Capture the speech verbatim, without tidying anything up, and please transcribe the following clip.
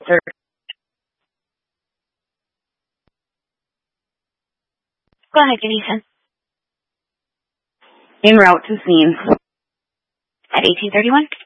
Sir. Go ahead, Ganesan. En route to scene. At eighteen thirty-one?